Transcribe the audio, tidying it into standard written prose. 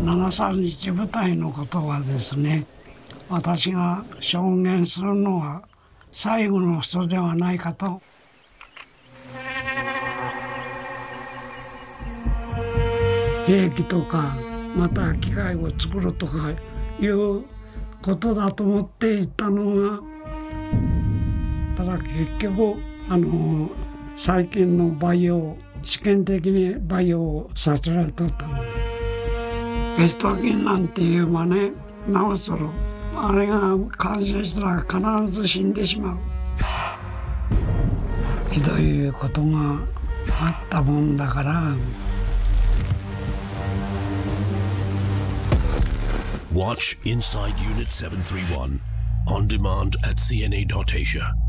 731部隊のことはですね、私が証言するのは最後の人ではないかと。兵器とかまた機械を作るとかいうことだと思っていたのが、ただ結局最近の培養、試験的に培養させられとったので、ベスト菌なんていう真似なおそろ、あれが感染したら必ず死んでしまう、ひどいことがあったもんだから。 Watch Inside Unit 731 on demand at cna.asia.